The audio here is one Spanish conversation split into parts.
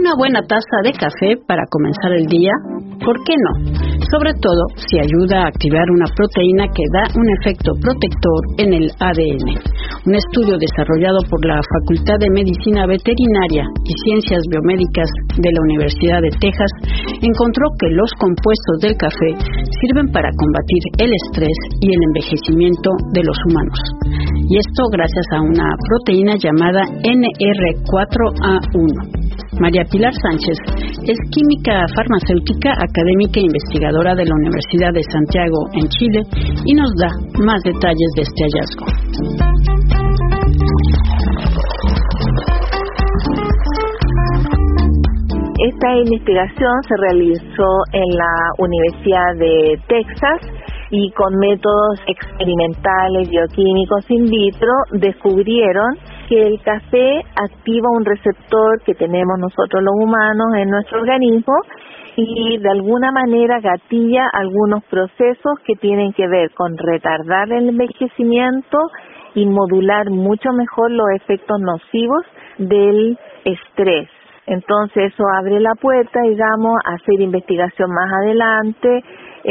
Una buena taza de café para comenzar el día, ¿por qué no? Sobre todo si ayuda a activar una proteína que da un efecto protector en el ADN. Un estudio desarrollado por la Facultad de Medicina Veterinaria y Ciencias Biomédicas de la Universidad de Texas encontró que los compuestos del café sirven para combatir el estrés y el envejecimiento de los humanos. Y esto gracias a una proteína llamada NR4A1. María Pilar Sánchez es química farmacéutica, académica e investigadora de la Universidad de Santiago en Chile y nos da más detalles de este hallazgo. Esta investigación se realizó en la Universidad de Texas y con métodos experimentales bioquímicos in vitro descubrieron que el café activa un receptor que tenemos nosotros los humanos en nuestro organismo y de alguna manera gatilla algunos procesos que tienen que ver con retardar el envejecimiento y modular mucho mejor los efectos nocivos del estrés. Entonces eso abre la puerta, digamos, a hacer investigación más adelante,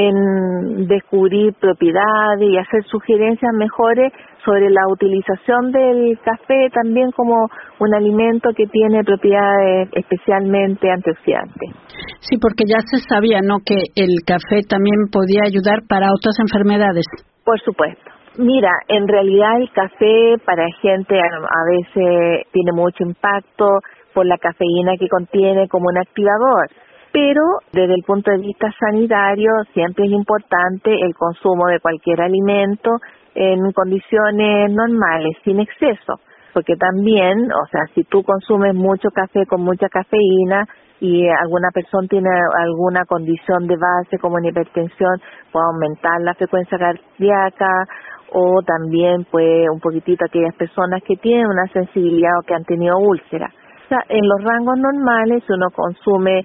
en descubrir propiedades y hacer sugerencias mejores sobre la utilización del café también como un alimento que tiene propiedades especialmente antioxidantes. Sí, porque ya se sabía, ¿no?, que el café también podía ayudar para otras enfermedades. Por supuesto. Mira, en realidad el café para gente a veces tiene mucho impacto por la cafeína que contiene como un activador. Pero desde el punto de vista sanitario siempre es importante el consumo de cualquier alimento en condiciones normales, sin exceso, porque también, o sea, si tú consumes mucho café con mucha cafeína y alguna persona tiene alguna condición de base como una hipertensión, puede aumentar la frecuencia cardíaca o también pues un poquitito aquellas personas que tienen una sensibilidad o que han tenido úlceras. O sea, en los rangos normales, si uno consume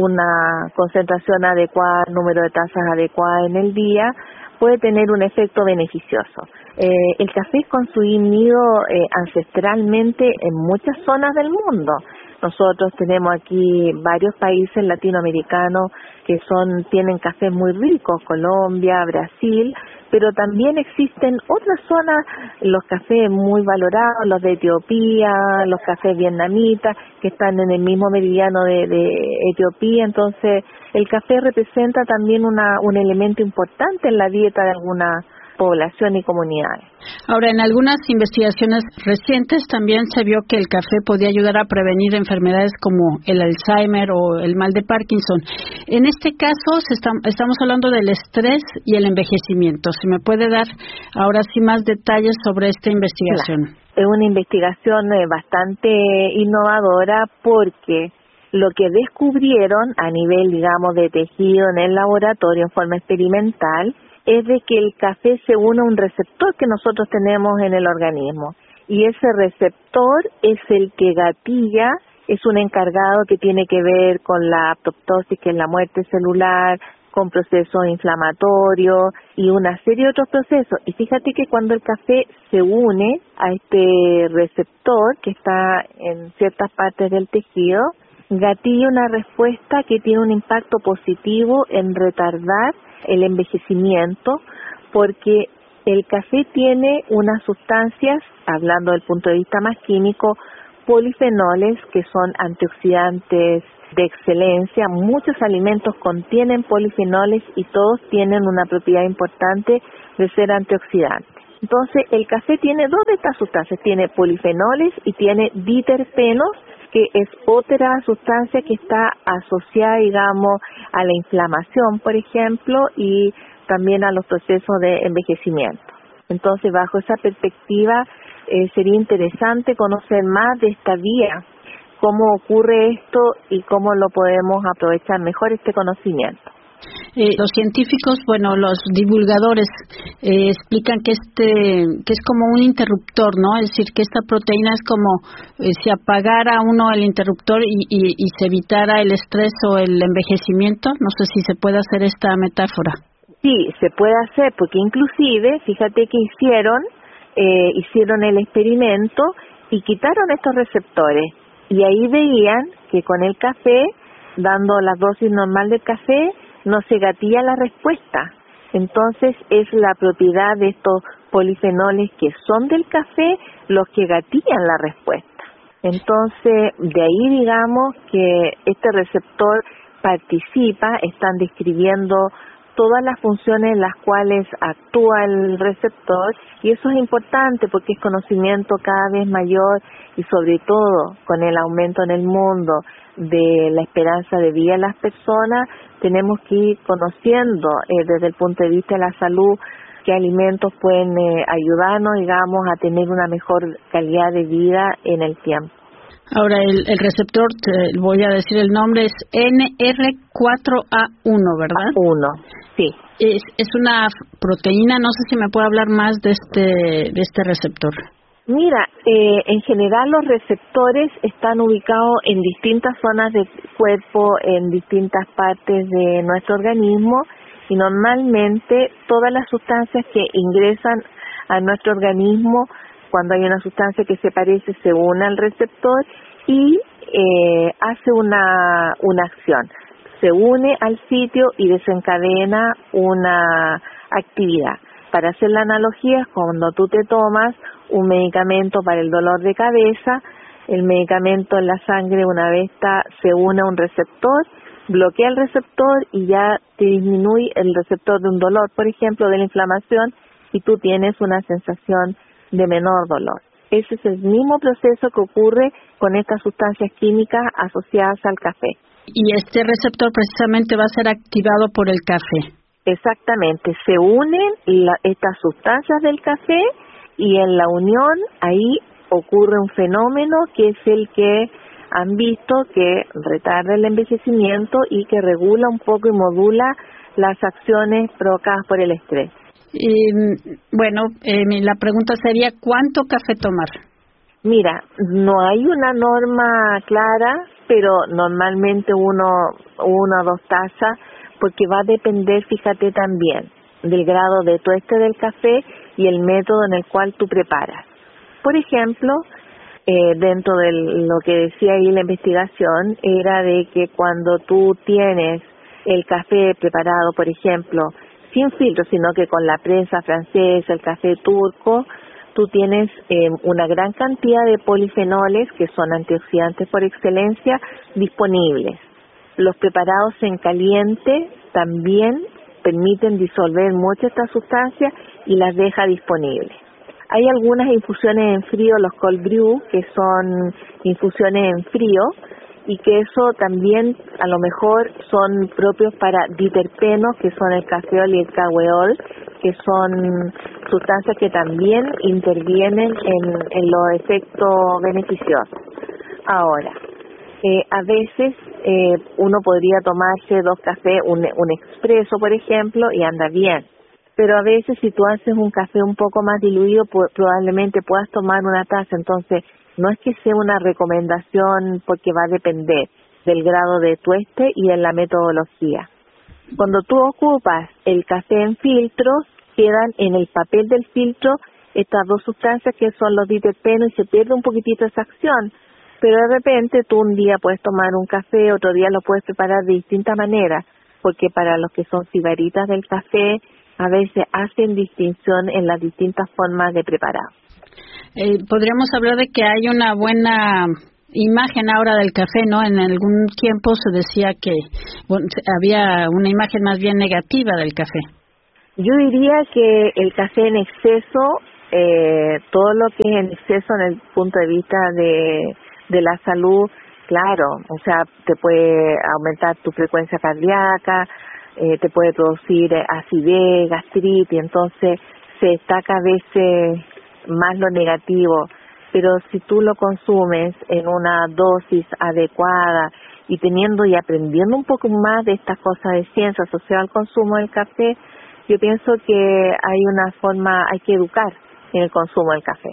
una concentración adecuada, número de tazas adecuada en el día, puede tener un efecto beneficioso. El café es consumido ancestralmente en muchas zonas del mundo. Nosotros tenemos aquí varios países latinoamericanos que tienen cafés muy ricos, Colombia, Brasil, pero también existen otras zonas, los cafés muy valorados, los de Etiopía, los cafés vietnamitas, que están en el mismo meridiano de Etiopía. Entonces, el café representa también un elemento importante en la dieta de algunas población y comunidades. Ahora, en algunas investigaciones recientes también se vio que el café podía ayudar a prevenir enfermedades como el Alzheimer o el mal de Parkinson. En este caso, estamos hablando del estrés y el envejecimiento. ¿Se me puede dar ahora sí más detalles sobre esta investigación? Claro. Es una investigación bastante innovadora porque lo que descubrieron a nivel, digamos, de tejido en el laboratorio en forma experimental es de que el café se une a un receptor que nosotros tenemos en el organismo y ese receptor es el que gatilla, es un encargado que tiene que ver con la apoptosis, que es la muerte celular, con procesos inflamatorios y una serie de otros procesos. Y fíjate que cuando el café se une a este receptor que está en ciertas partes del tejido, gatilla una respuesta que tiene un impacto positivo en retardar el envejecimiento, porque el café tiene unas sustancias, hablando del punto de vista más químico, polifenoles, que son antioxidantes de excelencia. Muchos alimentos contienen polifenoles y todos tienen una propiedad importante de ser antioxidantes. Entonces, el café tiene dos de estas sustancias, tiene polifenoles y tiene diterpenos, que es otra sustancia que está asociada, digamos, a la inflamación, por ejemplo, y también a los procesos de envejecimiento. Entonces, bajo esa perspectiva, sería interesante conocer más de esta vía, cómo ocurre esto y cómo lo podemos aprovechar mejor este conocimiento. Los científicos, los divulgadores explican que es como un interruptor, ¿no? Es decir, que esta proteína es como si apagara uno el interruptor y se evitara el estrés o el envejecimiento. No sé si se puede hacer esta metáfora. Sí, se puede hacer, porque inclusive, fíjate que hicieron el experimento y quitaron estos receptores y ahí veían que con el café, dando la dosis normal del café, no se gatilla la respuesta. Entonces es la propiedad de estos polifenoles que son del café los que gatillan la respuesta. Entonces, de ahí digamos que este receptor participa, están describiendo todas las funciones en las cuales actúa el receptor, y eso es importante porque es conocimiento cada vez mayor, y sobre todo con el aumento en el mundo de la esperanza de vida de las personas, tenemos que ir conociendo desde el punto de vista de la salud qué alimentos pueden ayudarnos, digamos, a tener una mejor calidad de vida en el tiempo. Ahora, el receptor, te voy a decir el nombre, es NR4A1, ¿verdad? A1, sí. Es una proteína, no sé si me puede hablar más de este receptor. Mira, en general los receptores están ubicados en distintas zonas del cuerpo, en distintas partes de nuestro organismo, y normalmente todas las sustancias que ingresan a nuestro organismo, cuando hay una sustancia que se parece, se une al receptor y hace una acción. Se une al sitio y desencadena una actividad. Para hacer la analogía, cuando tú te tomas un medicamento para el dolor de cabeza, el medicamento en la sangre, una vez se une a un receptor, bloquea el receptor y ya te disminuye el receptor de un dolor, por ejemplo, de la inflamación, y tú tienes una sensación de menor dolor. Ese es el mismo proceso que ocurre con estas sustancias químicas asociadas al café. Y este receptor precisamente va a ser activado por el café. Exactamente, se unen estas sustancias del café y en la unión ahí ocurre un fenómeno que es el que han visto que retarda el envejecimiento y que regula un poco y modula las acciones provocadas por el estrés. La pregunta sería, ¿cuánto café tomar? Mira, no hay una norma clara, pero normalmente una o dos tazas, porque va a depender, fíjate también, del grado de tueste del café y el método en el cual tú preparas. Por ejemplo, dentro de lo que decía ahí la investigación, era de que cuando tú tienes el café preparado, por ejemplo, sin filtro, sino que con la prensa francesa, el café turco, tú tienes una gran cantidad de polifenoles, que son antioxidantes por excelencia, disponibles. Los preparados en caliente también permiten disolver mucho estas sustancias y las deja disponibles. Hay algunas infusiones en frío, los cold brew, que son infusiones en frío, y que eso también a lo mejor son propios para diterpenos, que son el cafeol y el caweol, que son sustancias que también intervienen en los efectos beneficiosos. Ahora, a veces uno podría tomarse 2 cafés, un expreso por ejemplo, y anda bien. Pero a veces si tú haces un café un poco más diluido, probablemente puedas tomar una taza. Entonces, no es que sea una recomendación porque va a depender del grado de tueste y de la metodología. Cuando tú ocupas el café en filtros, quedan en el papel del filtro estas 2 sustancias que son los diterpenos y se pierde un poquitito esa acción. Pero de repente tú un día puedes tomar un café, otro día lo puedes preparar de distinta manera, porque para los que son sibaritas del café, a veces hacen distinción en las distintas formas de preparar. Podríamos hablar de que hay una buena imagen ahora del café, ¿no? En algún tiempo se decía que había una imagen más bien negativa del café. Yo diría que el café en exceso, todo lo que es en exceso en el punto de vista de la salud, claro, o sea, te puede aumentar tu frecuencia cardíaca, te puede producir acidez, gastritis, entonces se destaca a veces más lo negativo, pero si tú lo consumes en una dosis adecuada y teniendo y aprendiendo un poco más de estas cosas de ciencia asociadas al consumo del café, yo pienso que hay que educar en el consumo del café.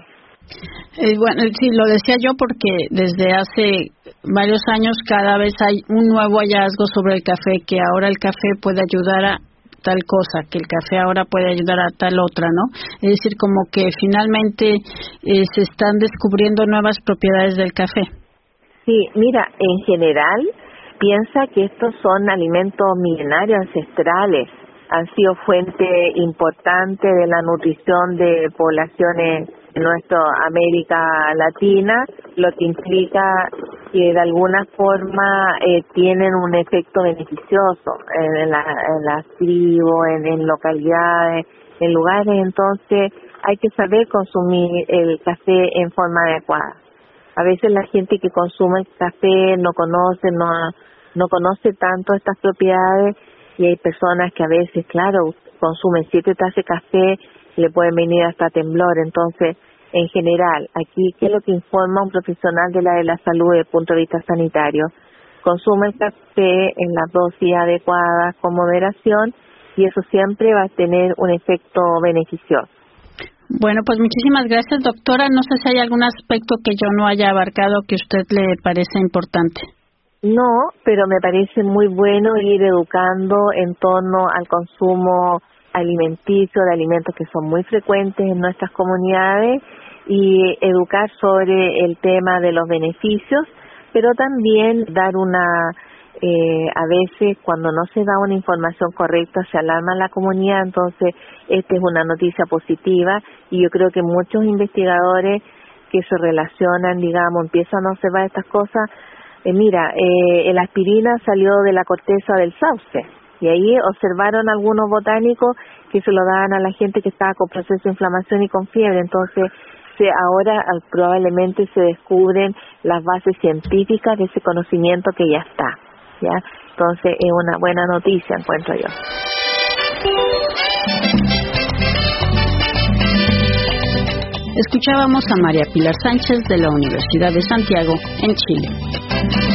Sí, lo decía yo porque desde hace varios años cada vez hay un nuevo hallazgo sobre el café, que ahora el café puede ayudar a tal cosa, que el café ahora puede ayudar a tal otra, ¿no? Es decir, como que finalmente se están descubriendo nuevas propiedades del café. Sí, mira, en general piensa que estos son alimentos milenarios ancestrales, han sido fuente importante de la nutrición de poblaciones en nuestra América Latina, lo que implica que de alguna forma tienen un efecto beneficioso en las tribus, en localidades, en lugares. Entonces hay que saber consumir el café en forma adecuada. A veces la gente que consume el café no conoce tanto estas propiedades, y hay personas que a veces, claro, consumen 7 tazas de café y le pueden venir hasta temblor. Entonces, en general, aquí, ¿qué es lo que informa un profesional de la salud desde el punto de vista sanitario? Consume el café en las dosis adecuadas, con moderación, y eso siempre va a tener un efecto beneficioso. Bueno, pues muchísimas gracias, doctora. No sé si hay algún aspecto que yo no haya abarcado que a usted le parece importante. No, pero me parece muy bueno ir educando en torno al consumo alimenticio de alimentos que son muy frecuentes en nuestras comunidades, y educar sobre el tema de los beneficios, pero también dar a veces cuando no se da una información correcta se alarma a la comunidad. Entonces esta es una noticia positiva, y yo creo que muchos investigadores que se relacionan, digamos, empiezan a observar estas cosas. La aspirina salió de la corteza del sauce, y ahí observaron algunos botánicos que se lo daban a la gente que estaba con proceso de inflamación y con fiebre. Entonces ahora probablemente se descubren las bases científicas de ese conocimiento que ya está, ¿ya? Entonces es una buena noticia, encuentro yo. Escuchábamos a María Pilar Sánchez de la Universidad de Santiago, en Chile.